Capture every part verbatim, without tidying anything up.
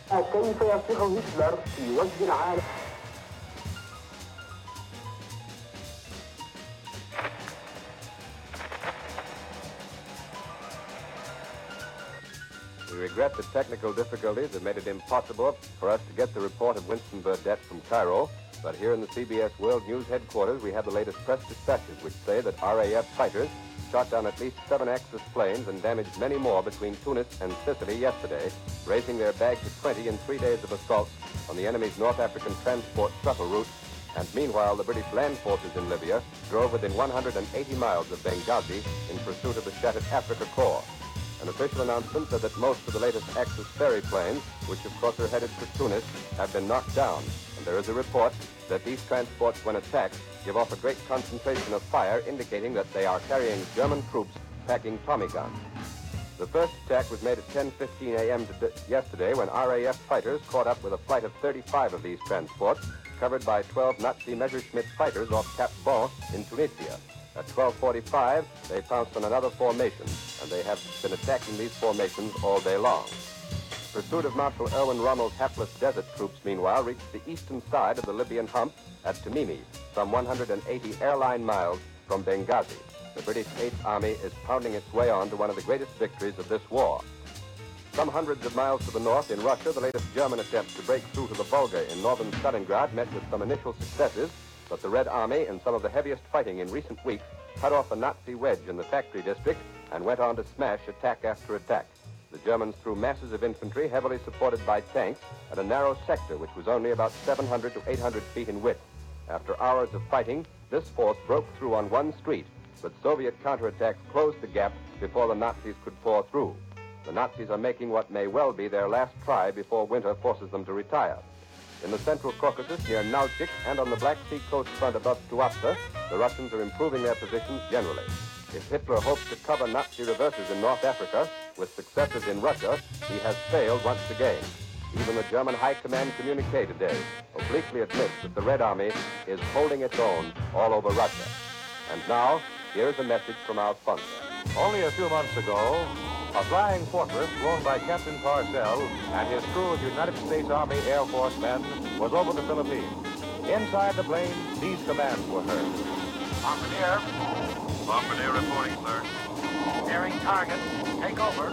كيف يصيغ هتلر في وجه العالم. We regret the technical difficulties that made it impossible for us to get the report of Winston Burdett from Cairo, but here in the C B S World News headquarters, we have the latest press dispatches which say that R A F fighters shot down at least seven Axis planes and damaged many more between Tunis and Sicily yesterday, raising their bag to twenty in three days of assaults on the enemy's North African transport shuttle route. And meanwhile, the British land forces in Libya drove within one hundred eighty miles of Benghazi in pursuit of the shattered Africa Corps. An official announcement said that most of the latest Axis ferry planes, which of course are headed for Tunis, have been knocked down. And there is a report that these transports, when attacked, give off a great concentration of fire, indicating that they are carrying German troops packing Tommy guns. The first attack was made at ten fifteen a.m. yesterday when R A F fighters caught up with a flight of thirty-five of these transports, covered by twelve Nazi Messerschmitt fighters off Cap Bon in Tunisia. At twelve forty-five, they pounced on another formation, and they have been attacking these formations all day long. Pursuit of Marshal Erwin Rommel's hapless desert troops, meanwhile, reached the eastern side of the Libyan hump at Tamimi, some one hundred eighty airline miles from Benghazi. The British Eighth Army is pounding its way on to one of the greatest victories of this war. Some hundreds of miles to the north, in Russia, the latest German attempt to break through to the Volga in northern Stalingrad met with some initial successes, but the Red Army, in some of the heaviest fighting in recent weeks, cut off a Nazi wedge in the factory district and went on to smash attack after attack. The Germans threw masses of infantry, heavily supported by tanks, at a narrow sector which was only about seven hundred to eight hundred feet in width. After hours of fighting, this force broke through on one street, but Soviet counterattacks closed the gap before the Nazis could pour through. The Nazis are making what may well be their last try before winter forces them to retire. In the central Caucasus, near Nalchik, and on the Black Sea coast front above Tuapse, the Russians are improving their positions generally. If Hitler hopes to cover Nazi reverses in North Africa with successes in Russia, he has failed once again. Even the German High Command communique today obliquely admits that the Red Army is holding its own all over Russia. And now, here's a message from our sponsor. Only a few months ago, a flying fortress flown by Captain Parcell and his crew of United States Army Air Force men was over the Philippines. Inside the plane, these commands were heard. Bombardier. Bombardier reporting, sir. Nearing target. Take over.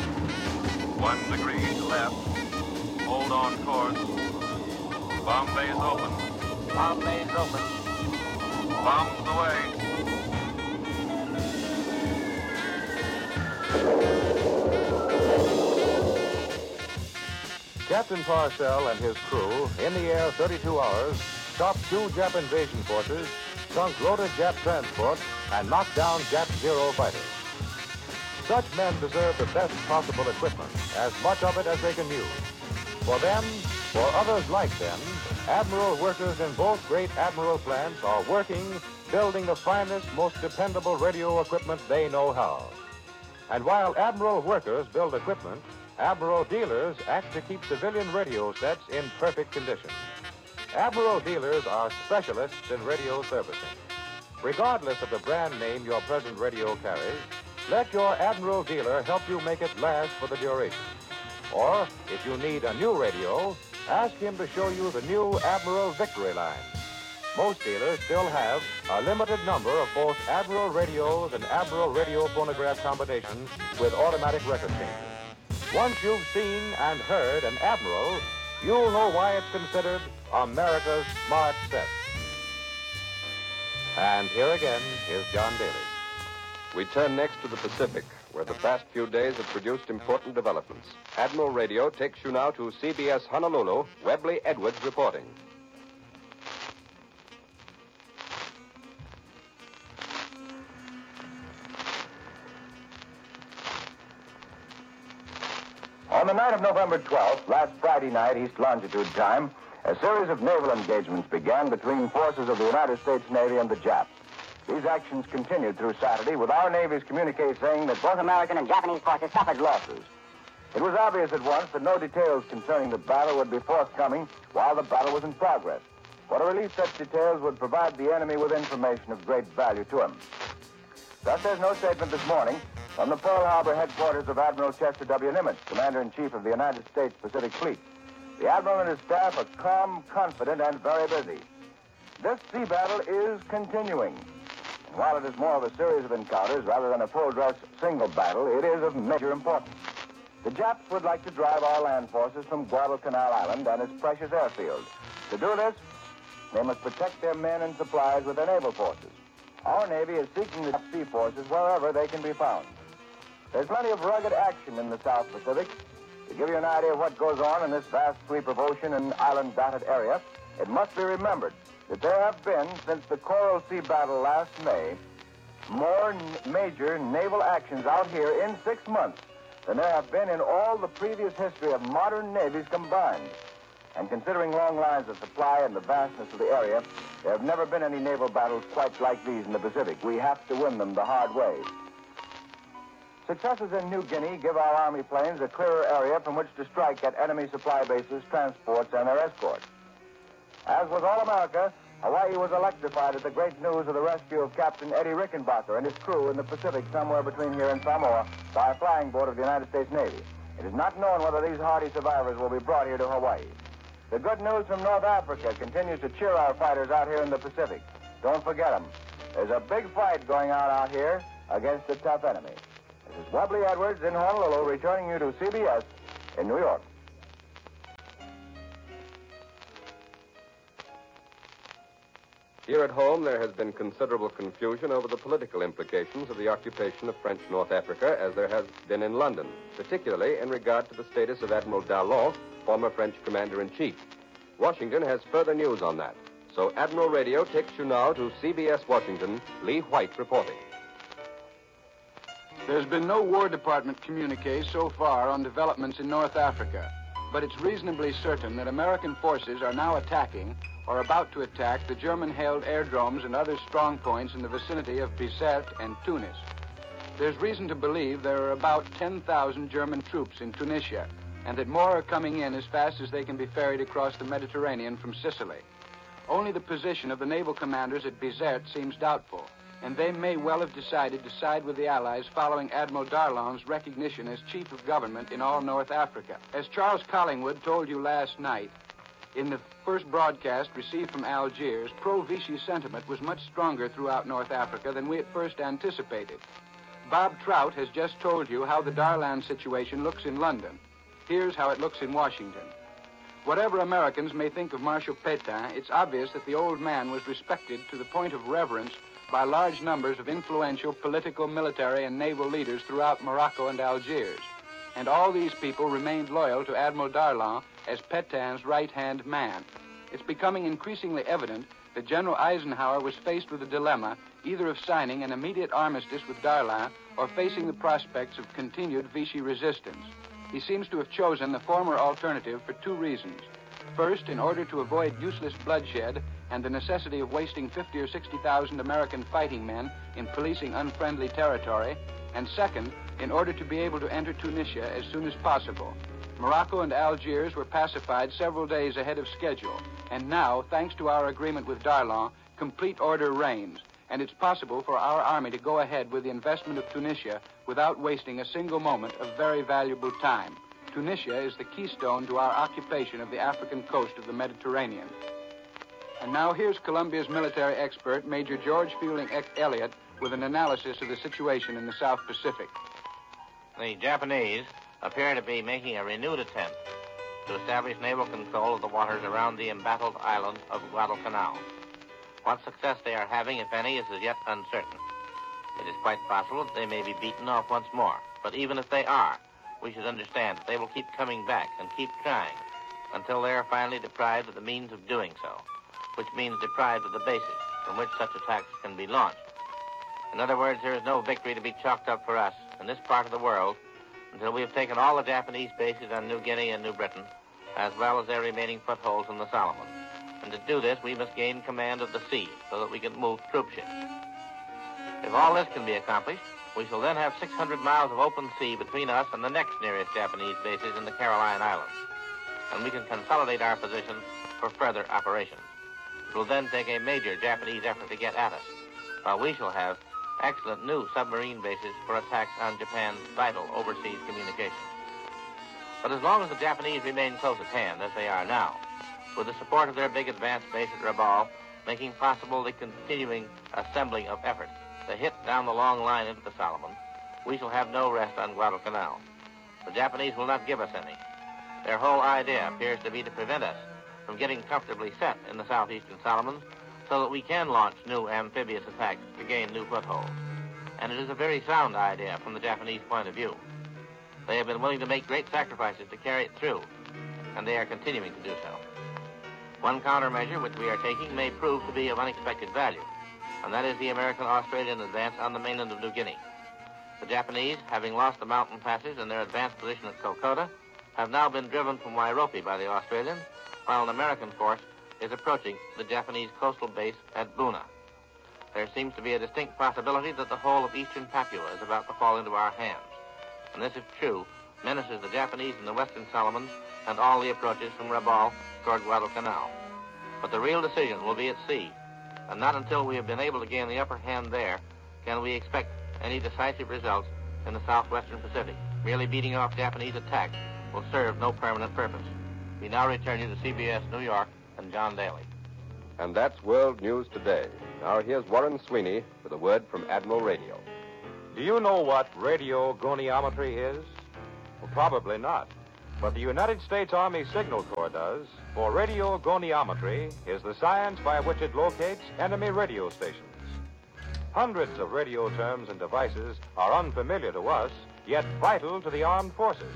One degree left. Hold on course. Bomb bay's open. Bomb bay's open. Bombs away. Captain Parcell and his crew, in the air thirty-two hours, stopped two Jap invasion forces, sunk loaded Jap transports, and knocked down Jap Zero fighters. Such men deserve the best possible equipment, as much of it as they can use. For them, for others like them, Admiral workers in both great Admiral plants are working, building the finest, most dependable radio equipment they know how. And while Admiral workers build equipment, Admiral dealers act to keep civilian radio sets in perfect condition. Admiral dealers are specialists in radio servicing. Regardless of the brand name your present radio carries, let your Admiral dealer help you make it last for the duration. Or, if you need a new radio, ask him to show you the new Admiral Victory line. Most dealers still have a limited number of both Admiral radios and Admiral radio phonograph combinations with automatic record changes. Once you've seen and heard an Admiral, you'll know why it's considered America's smart set. And here again is John Daly. We turn next to the Pacific, where the past few days have produced important developments. Admiral Radio takes you now to C B S Honolulu, Webley Edwards reporting. On the night of November twelfth, last Friday night, East Longitude time, a series of naval engagements began between forces of the United States Navy and the Japs. These actions continued through Saturday, with our Navy's communique saying that both American and Japanese forces suffered losses. It was obvious at once that no details concerning the battle would be forthcoming while the battle was in progress. For to release such details would provide the enemy with information of great value to him. Thus, there's no statement this morning from the Pearl Harbor headquarters of Admiral Chester W. Nimitz, Commander-in-Chief of the United States Pacific Fleet. The Admiral and his staff are calm, confident, and very busy. This sea battle is continuing. And while it is more of a series of encounters rather than a full-dress single battle, it is of major importance. The Japs would like to drive our land forces from Guadalcanal Island and its precious airfield. To do this, they must protect their men and supplies with their naval forces. Our Navy is seeking the sea forces wherever they can be found. There's plenty of rugged action in the South Pacific. To give you an idea of what goes on in this vast sweep of ocean and island-dotted area, it must be remembered that there have been, since the Coral Sea battle last May, more n- major naval actions out here in six months than there have been in all the previous history of modern navies combined. And considering long lines of supply and the vastness of the area, there have never been any naval battles quite like these in the Pacific. We have to win them the hard way. Successes in New Guinea give our Army planes a clearer area from which to strike at enemy supply bases, transports, and their escorts. As with all America, Hawaii was electrified at the great news of the rescue of Captain Eddie Rickenbacker and his crew in the Pacific somewhere between here and Samoa by a flying boat of the United States Navy. It is not known whether these hardy survivors will be brought here to Hawaii. The good news from North Africa continues to cheer our fighters out here in the Pacific. Don't forget them. There's a big fight going on out here against a tough enemy. This is Webley Edwards in Honolulu, returning you to C B S in New York. Here at home, there has been considerable confusion over the political implications of the occupation of French North Africa, as there has been in London, particularly in regard to the status of Admiral Darlan, former French Commander-in-Chief. Washington has further news on that. So Admiral Radio takes you now to C B S Washington, Lee White reporting. There's been no War Department communique so far on developments in North Africa, but it's reasonably certain that American forces are now attacking or about to attack the German-held airdromes and other strong points in the vicinity of Bizerte and Tunis. There's reason to believe there are about ten thousand German troops in Tunisia, and that more are coming in as fast as they can be ferried across the Mediterranean from Sicily. Only the position of the naval commanders at Bizerte seems doubtful, and they may well have decided to side with the Allies following Admiral Darlan's recognition as chief of government in all North Africa. As Charles Collingwood told you last night, in the first broadcast received from Algiers, pro-Vichy sentiment was much stronger throughout North Africa than we at first anticipated. Bob Trout has just told you how the Darlan situation looks in London. Here's how it looks in Washington. Whatever Americans may think of Marshal Pétain, it's obvious that the old man was respected to the point of reverence by large numbers of influential political, military, and naval leaders throughout Morocco and Algiers. And all these people remained loyal to Admiral Darlan as Pétain's right-hand man. It's becoming increasingly evident that General Eisenhower was faced with a dilemma, either of signing an immediate armistice with Darlan or facing the prospects of continued Vichy resistance. He seems to have chosen the former alternative for two reasons. First, in order to avoid useless bloodshed and the necessity of wasting fifty or sixty thousand American fighting men in policing unfriendly territory, and second, in order to be able to enter Tunisia as soon as possible. Morocco and Algiers were pacified several days ahead of schedule, and now, thanks to our agreement with Darlan, complete order reigns, and it's possible for our army to go ahead with the investment of Tunisia without wasting a single moment of very valuable time. Tunisia is the keystone to our occupation of the African coast of the Mediterranean. And now here's Columbia's military expert, Major George Fielding Elliott, with an analysis of the situation in the South Pacific. The Japanese appear to be making a renewed attempt to establish naval control of the waters around the embattled island of Guadalcanal. What success they are having, if any, is as yet uncertain. It is quite possible that they may be beaten off once more. But even if they are, we should understand that they will keep coming back and keep trying until they are finally deprived of the means of doing so, which means deprived of the basis from which such attacks can be launched. In other words, there is no victory to be chalked up for us in this part of the world until we have taken all the Japanese bases on New Guinea and New Britain, as well as their remaining footholds in the Solomons. And to do this, we must gain command of the sea so that we can move troopships. If all this can be accomplished, we shall then have six hundred miles of open sea between us and the next nearest Japanese bases in the Caroline Islands, and we can consolidate our position for further operations. It will then take a major Japanese effort to get at us, while we shall have excellent new submarine bases for attacks on Japan's vital overseas communications. But as long as the Japanese remain close at hand, as they are now, with the support of their big advanced base at Rabaul, making possible the continuing assembling of efforts to hit down the long line into the Solomons, we shall have no rest on Guadalcanal. The Japanese will not give us any. Their whole idea appears to be to prevent us from getting comfortably set in the southeastern Solomons so that we can launch new amphibious attacks to gain new footholds. And it is a very sound idea from the Japanese point of view. They have been willing to make great sacrifices to carry it through, and they are continuing to do so. One countermeasure which we are taking may prove to be of unexpected value, and that is the American-Australian advance on the mainland of New Guinea. The Japanese, having lost the mountain passes and their advanced position at Kokota, have now been driven from Wairopi by the Australians, while an American force is approaching the Japanese coastal base at Buna. There seems to be a distinct possibility that the whole of eastern Papua is about to fall into our hands, and this, if true, menaces the Japanese in the western Solomons and all the approaches from Rabaul toward Guadalcanal. But the real decision will be at sea, and not until we have been able to gain the upper hand there can we expect any decisive results in the southwestern Pacific. Merely beating off Japanese attacks will serve no permanent purpose. We now return you to C B S New York and John Daly. And that's World News Today. Now here's Warren Sweeney with a word from Admiral Radio. Do you know what radiogoniometry is? Well, probably not. But the United States Army Signal Corps does. For radiogoniometry is the science by which it locates enemy radio stations. Hundreds of radio terms and devices are unfamiliar to us, yet vital to the armed forces.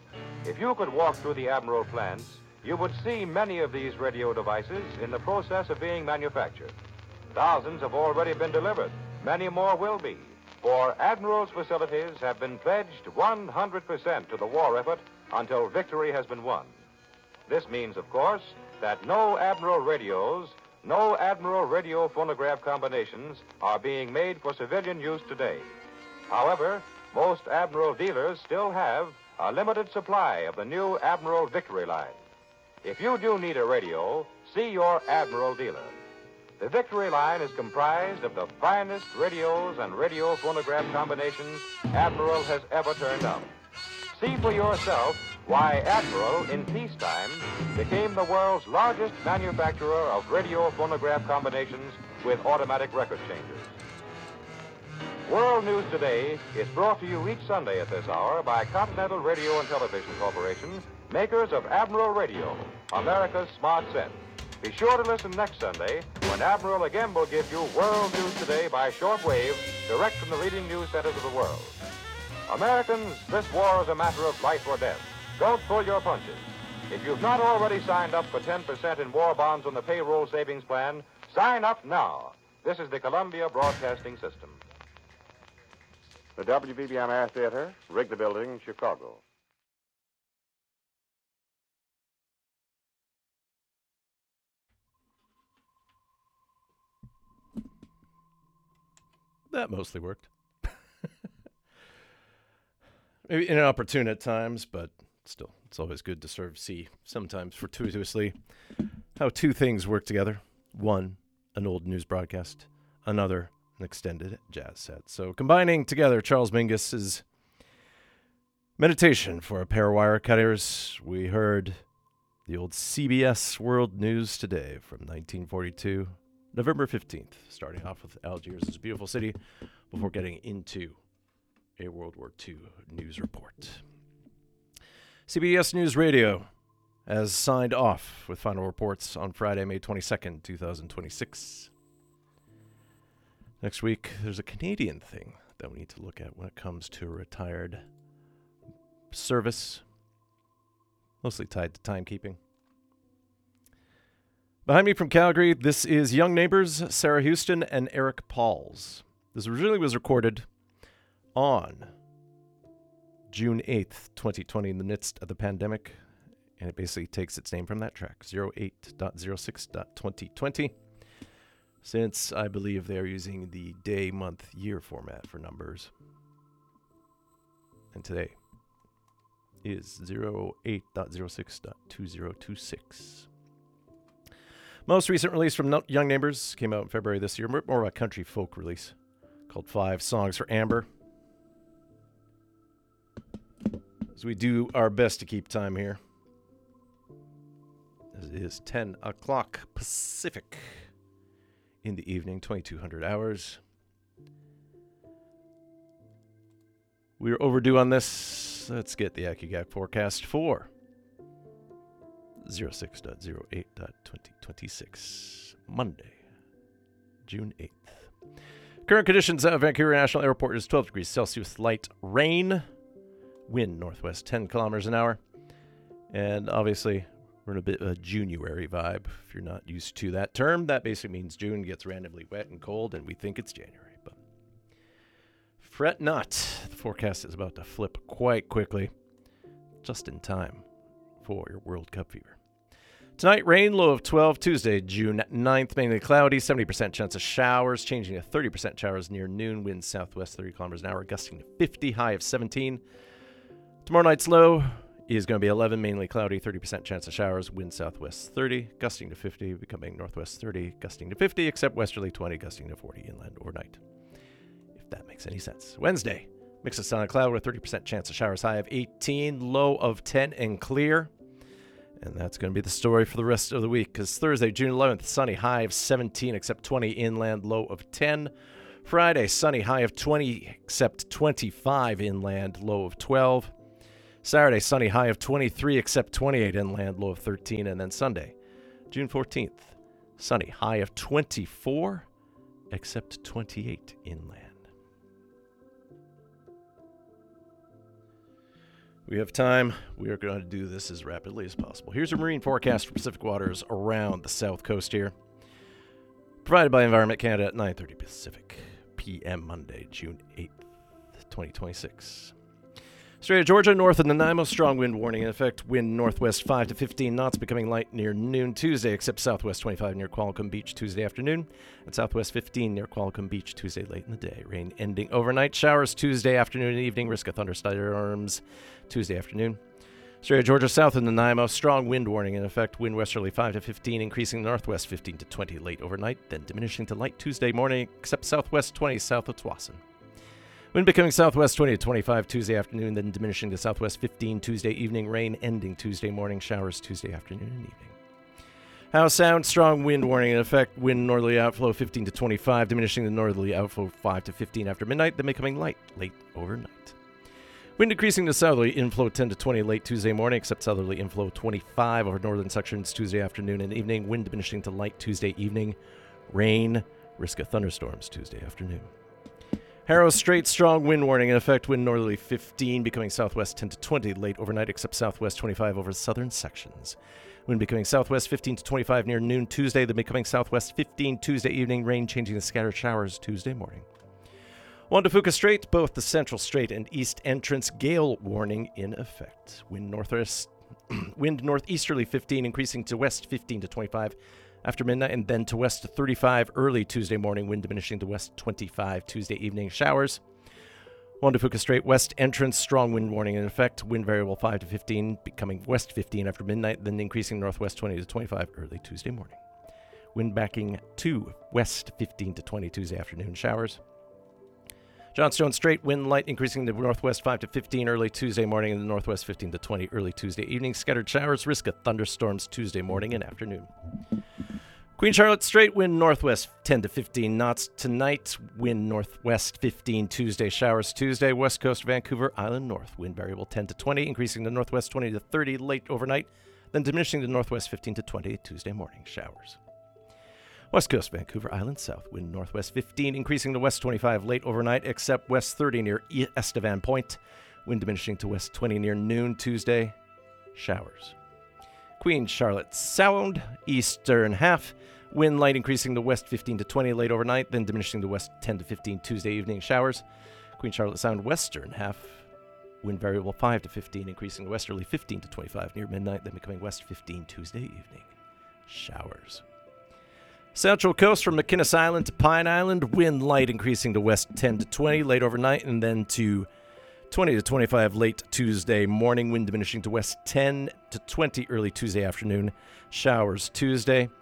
If you could walk through the Admiral plants, you would see many of these radio devices in the process of being manufactured. Thousands have already been delivered. Many more will be. For Admiral's facilities have been pledged one hundred percent to the war effort until victory has been won. This means, of course, that no Admiral radios, no Admiral radio phonograph combinations are being made for civilian use today. However, most Admiral dealers still have a limited supply of the new Admiral Victory line. If you do need a radio, see your Admiral dealer. The Victory line is comprised of the finest radios and radio phonograph combinations Admiral has ever turned out. See for yourself why Admiral, in peacetime, became the world's largest manufacturer of radio phonograph combinations with automatic record changers. World News Today is brought to you each Sunday at this hour by Continental Radio and Television Corporation, makers of Admiral Radio, America's smart sense. Be sure to listen next Sunday when Admiral again will give you World News Today by shortwave, direct from the leading news centers of the world. Americans, this war is a matter of life or death. Don't pull your punches. If you've not already signed up for ten percent in war bonds on the payroll savings plan, sign up now. This is the Columbia Broadcasting System. The W B B M Air Theater, Wrigley Building, Chicago. That mostly worked. Maybe inopportune at times, but still, it's always good to sort of see, sometimes fortuitously, how two things work together. One, an old news broadcast. Another, an extended jazz set. So combining together Charles Mingus's Meditation for a Pair of Wire Cutters, we heard the old C B S World News Today from nineteen forty-two, November fifteenth, starting off with Algiers is a beautiful city before getting into a World War Two news report. C B S News Radio has signed off with final reports on Friday, May twenty-second, twenty twenty-six. Next week, there's a Canadian thing that we need to look at when it comes to retired service, mostly tied to timekeeping. Behind me from Calgary, this is Young Neighbors, Sarah Houston, and Eric Pauls. This originally was recorded on June eighth, twenty twenty, in the midst of the pandemic, and it basically takes its name from that track, oh eight oh six twenty twenty, since I believe they're using the day, month, year format for numbers. And today is oh eight oh six twenty twenty-six. Most recent release from Young Neighbors came out in February this year, more of a country folk release, called Five Songs for Amber. As we do our best to keep time here. As it is ten o'clock Pacific in the evening, twenty-two hundred hours. We're overdue on this. Let's get the AccuGAC forecast for oh six oh eight twenty twenty-six, Monday, June eighth. Current conditions at Vancouver National Airport is twelve degrees Celsius, light rain, wind northwest ten kilometers an hour. And obviously, we're in a bit of a January vibe. If you're not used to that term, that basically means June gets randomly wet and cold, and we think it's January. But fret not. The forecast is about to flip quite quickly, just in time for your World Cup fever. Tonight, rain, low of twelve. Tuesday, June ninth, mainly cloudy, seventy percent chance of showers, changing to thirty percent showers near noon. Wind southwest thirty kilometers an hour, gusting to fifty, high of seventeen. Tomorrow night's low is going to be eleven, mainly cloudy, thirty percent chance of showers, wind southwest thirty, gusting to fifty, becoming northwest thirty, gusting to fifty, except westerly twenty, gusting to forty inland overnight. If that makes any sense. Wednesday, mix of sun and cloud with thirty percent chance of showers, high of eighteen, low of ten, and clear. And that's going to be the story for the rest of the week, because Thursday, June eleventh, sunny, high of seventeen, except twenty inland, low of ten. Friday, sunny, high of twenty, except twenty-five inland, low of twelve. Saturday, sunny, high of twenty-three, except twenty-eight inland, low of thirteen. And then Sunday, June fourteenth, sunny, high of twenty-four, except twenty-eight inland. We have time. We are going to do this as rapidly as possible. Here's a marine forecast for Pacific waters around the south coast here. Provided by Environment Canada at nine thirty Pacific P M Monday, June eighth, twenty twenty-six. Strait of Georgia, north of Nanaimo, strong wind warning in effect. Wind northwest five to fifteen knots, becoming light near noon Tuesday, except southwest twenty-five near Qualicum Beach Tuesday afternoon, and southwest fifteen near Qualicum Beach Tuesday late in the day. Rain ending overnight. Showers Tuesday afternoon and evening. Risk of thunderstorms Tuesday afternoon. Strait of Georgia, south of Nanaimo, strong wind warning in effect. Wind westerly five to fifteen, increasing northwest fifteen to twenty late overnight, then diminishing to light Tuesday morning, except southwest twenty south of Tsawwassen. Wind becoming southwest twenty to twenty-five Tuesday afternoon, then diminishing to southwest fifteen Tuesday evening. Rain ending Tuesday morning. Showers Tuesday afternoon and evening. Howe Sound, strong wind warning in effect. Wind northerly outflow fifteen to twenty-five, diminishing to northerly outflow five to fifteen after midnight, then becoming light late overnight. Wind decreasing to southerly inflow ten to twenty late Tuesday morning, except southerly inflow twenty-five over northern sections Tuesday afternoon and evening. Wind diminishing to light Tuesday evening. Rain, risk of thunderstorms Tuesday afternoon. Harrow Strait, strong wind warning in effect. Wind northerly fifteen, becoming southwest ten to twenty late overnight, except southwest twenty-five over southern sections. Wind becoming southwest fifteen to twenty-five near noon Tuesday, then becoming southwest fifteen Tuesday evening. Rain changing to scattered showers Tuesday morning. Juan de Fuca Strait, both the Central Strait and East Entrance, gale warning in effect. Wind northwest, wind northeasterly fifteen, increasing to west fifteen to twenty-five after midnight, and then to west to thirty-five early Tuesday morning. Wind diminishing to west twenty-five Tuesday evening. Showers. Juan de Fuca Strait, west entrance, strong wind warning in effect. Wind variable five to fifteen, becoming west fifteen after midnight, then increasing northwest twenty to twenty-five early Tuesday morning. Wind backing to west fifteen to twenty Tuesday afternoon. Showers. Johnstone Strait, wind light increasing to northwest five to fifteen early Tuesday morning, and the northwest fifteen to twenty early Tuesday evening. Scattered showers, risk of thunderstorms Tuesday morning and afternoon. Queen Charlotte Strait, wind northwest ten to fifteen knots tonight. Wind northwest fifteen Tuesday. Showers Tuesday. West coast Vancouver Island north. Wind variable ten to twenty, increasing to northwest twenty to thirty late overnight, then diminishing to northwest fifteen to twenty Tuesday morning. Showers. West coast Vancouver Island south. Wind northwest fifteen, increasing to west twenty-five late overnight, except west thirty near Estevan Point. Wind diminishing to west twenty near noon Tuesday. Showers. Queen Charlotte Sound, eastern half. Wind light increasing to west fifteen to twenty late overnight, then diminishing to west ten to fifteen Tuesday evening. Showers. Queen Charlotte Sound, western half. Wind variable five to fifteen, increasing to westerly fifteen to twenty-five near midnight, then becoming west fifteen Tuesday evening. Showers. Central coast from McInnes Island to Pine Island. Wind light increasing to west ten to twenty late overnight, and then to twenty to twenty-five late Tuesday morning. Wind diminishing to west ten to twenty early Tuesday afternoon. Showers Tuesday.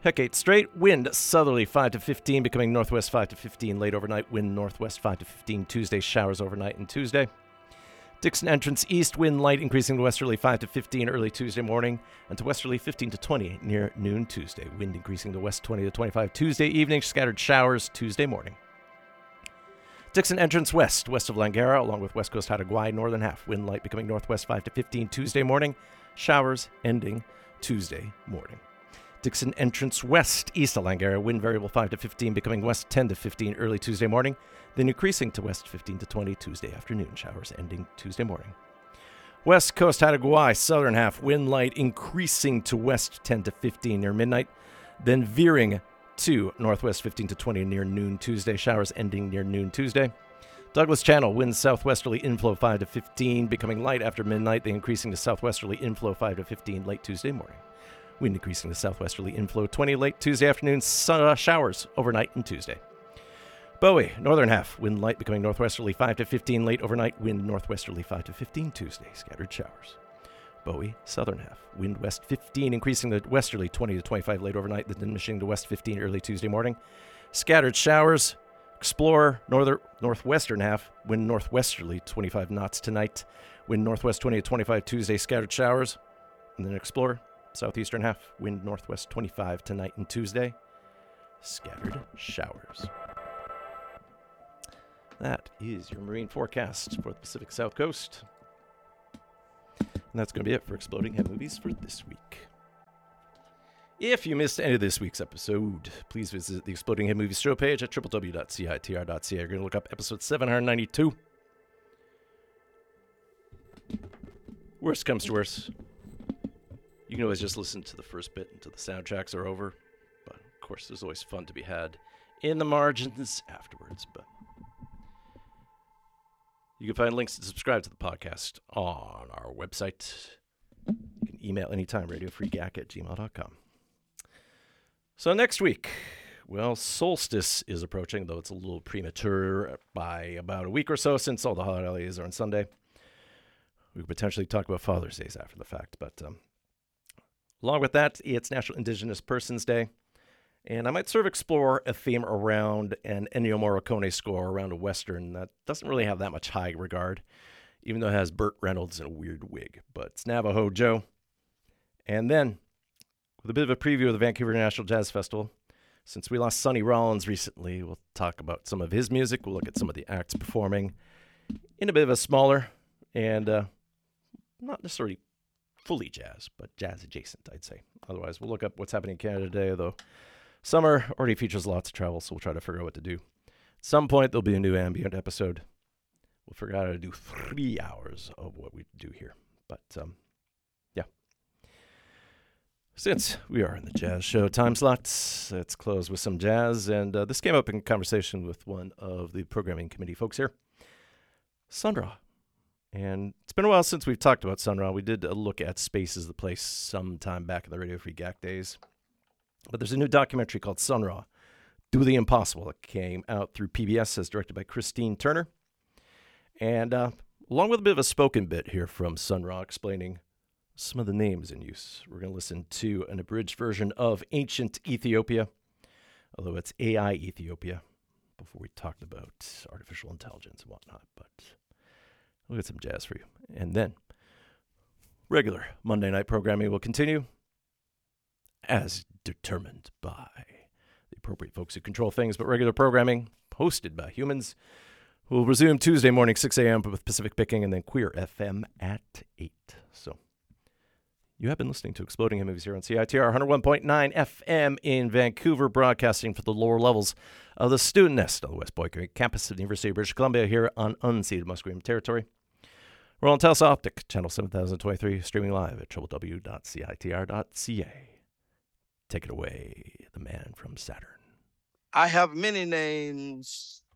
Heck eight straight. Wind southerly five to fifteen, becoming northwest five to fifteen late overnight. Wind northwest five to fifteen Tuesday. Showers overnight and Tuesday. Dixon entrance east. Wind light increasing to westerly five to fifteen early Tuesday morning. And to westerly fifteen to twenty near noon Tuesday. Wind increasing to west twenty to twenty-five Tuesday evening. Scattered showers Tuesday morning. Dixon entrance west. West of Langara along with west coast Haida-Gwaii. Northern half. Wind light becoming northwest five to fifteen Tuesday morning. Showers ending Tuesday morning. Dixon entrance west, east of Langara, wind variable five to fifteen, becoming west ten to fifteen early Tuesday morning, then increasing to west fifteen to twenty Tuesday afternoon, showers ending Tuesday morning. West coast Haida-Gwaii, southern half, wind light increasing to west ten to fifteen near midnight, then veering to northwest fifteen to twenty near noon Tuesday, showers ending near noon Tuesday. Douglas Channel, wind southwesterly inflow five to fifteen, becoming light after midnight, then increasing to southwesterly inflow five to fifteen late Tuesday morning. Wind increasing to southwesterly inflow twenty late Tuesday afternoon, uh, showers overnight and Tuesday. Bowie, northern half, wind light becoming northwesterly five to fifteen late overnight, wind northwesterly five to fifteen Tuesday, scattered showers. Bowie, southern half, wind west fifteen, increasing to westerly twenty to twenty-five late overnight, then diminishing to west fifteen early Tuesday morning. Scattered showers. Explorer, northern, northwestern half, wind northwesterly twenty-five knots tonight, wind northwest twenty to twenty-five Tuesday, scattered showers. And then Explorer, southeastern half, wind northwest twenty-five tonight and Tuesday, scattered showers. That is your marine forecast for the Pacific South Coast. And that's going to be it for Exploding Head Movies for this week. If you missed any of this week's episode, please visit the Exploding Head Movies show page at w w w dot c i t r dot c a. You're going to look up episode seven ninety-two. Worst comes to worst, you can always just listen to the first bit until the soundtracks are over. But, of course, there's always fun to be had in the margins afterwards. But you can find links to subscribe to the podcast on our website. You can email anytime, radio free gack at gmail dot com. So next week, well, solstice is approaching, though it's a little premature by about a week or so since all the holidays are on Sunday. We could potentially talk about Father's Days after the fact, but um, along with that, it's National Indigenous Persons Day, and I might sort of explore a theme around an Ennio Morricone score around a Western that doesn't really have that much high regard, even though it has Burt Reynolds in a weird wig, but it's Navajo Joe. And then, with a bit of a preview of the Vancouver International Jazz Festival, since we lost Sonny Rollins recently, we'll talk about some of his music, we'll look at some of the acts performing in a bit of a smaller and uh, not necessarily fully jazz, but jazz adjacent, I'd say. Otherwise, we'll look up what's happening in Canada today, though summer already features lots of travel, so we'll try to figure out what to do. At some point, there'll be a new ambient episode. We'll figure out how to do three hours of what we do here. But, um, yeah. Since we are in the jazz show time slots, let's close with some jazz. And uh, this came up in conversation with one of the programming committee folks here, Sun Ra. And it's been a while since we've talked about Sun Ra. We did a look at Spaces, the Place, sometime back in the Radio Free G A C days. But there's a new documentary called Sun Ra, Do the Impossible. It came out through P B S, as directed by Christine Turner. And uh, along with a bit of a spoken bit here from Sun Ra explaining some of the names in use, we're going to listen to an abridged version of Ancient Ethiopia, although it's A I Ethiopia, before we talked about artificial intelligence and whatnot. But we'll get some jazz for you. And then regular Monday night programming will continue as determined by the appropriate folks who control things, but regular programming hosted by humans will resume Tuesday morning, six a.m. with Pacific Picking, and then Queer F M at eight. So you have been listening to Exploding Head Movies here on C I T R one oh one point nine F M in Vancouver, broadcasting for the lower levels of the student nest on the West Boyka campus of the University of British Columbia here on unceded Musqueam territory. We're on Telus Optic, channel seven thousand twenty-three, streaming live at w w w dot c i t r dot c a. Take it away, the man from Saturn. I have many names.